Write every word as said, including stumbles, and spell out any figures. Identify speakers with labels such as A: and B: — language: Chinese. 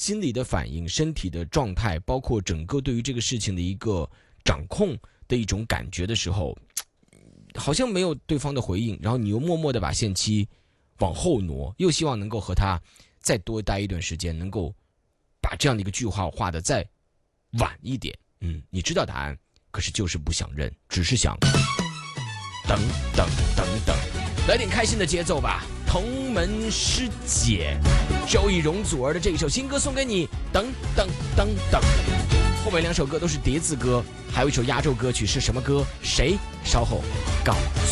A: 心理的反应、身体的状态，包括整个对于这个事情的一个掌控的一种感觉的时候，好像没有对方的回应，然后你又默默的把限期往后挪，又希望能够和他再多待一段时间，能够把这样的一个句号画的再晚一点。嗯，你知道答案，可是就是不想认，只是想等等等等。来点开心的节奏吧，同门师姐周以容祖儿的这一首新歌送给你，等等等等。后面两首歌都是叠字歌，还有一首压轴歌曲是什么歌？谁？稍后告诉